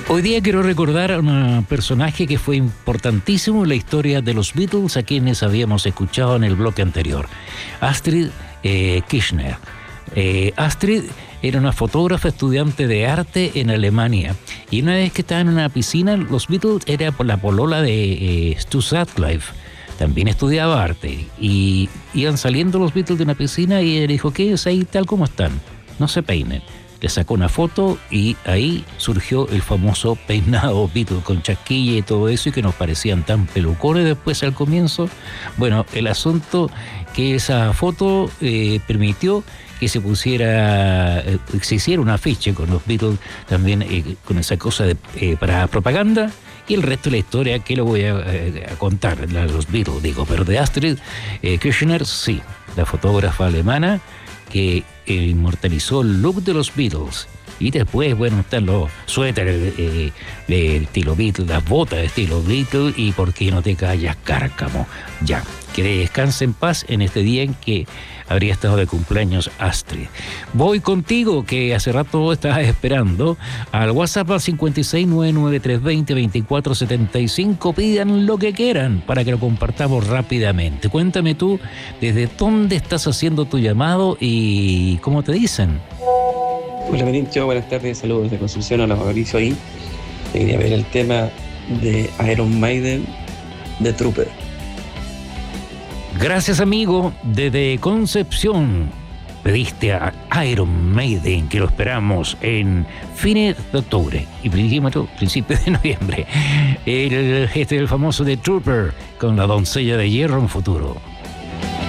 Hoy día quiero recordar a un personaje que fue importantísimo en la historia de los Beatles, a quienes habíamos escuchado en el bloque anterior, Astrid Kirchner. Astrid era una fotógrafa estudiante de arte en Alemania, y una vez que estaba en una piscina, los Beatles era por la polola de Stu Sutcliffe. También estudiaba arte, y iban saliendo los Beatles de una piscina y ella dijo: ¿qué es ahí tal como están? No se peinen. Le sacó una foto y ahí surgió el famoso peinado Beatles con chasquilla y todo eso, y que nos parecían tan pelucones después al comienzo. Bueno, el asunto que esa foto permitió que se hiciera un afiche con los Beatles también, con esa cosa para propaganda. Y el resto de la historia que lo voy a contar, la de los Beatles, pero de Astrid Kirchner, sí, la fotógrafa alemana que inmortalizó el look de los Beatles. Y después, bueno, están los suéteres de estilo Beatles, las botas de estilo Beatles, y ¿por qué no te callas, cárcamo? Ya, que descanse en paz en este día en que habría estado de cumpleaños Astrid. Voy contigo, que hace rato estabas esperando, al WhatsApp al 56993202475. Pidan lo que quieran para que lo compartamos rápidamente. Cuéntame tú desde dónde estás haciendo tu llamado y cómo te dicen. Hola Benito, buenas tardes, saludos desde Concepción. Hola Mauricio ahí. Quería ver el tema de Iron Maiden de Trooper. Gracias, amigo, desde Concepción. Pediste a Iron Maiden, que lo esperamos en fines de octubre y principios de noviembre. Este es el famoso de Trooper con la doncella de hierro en futuro.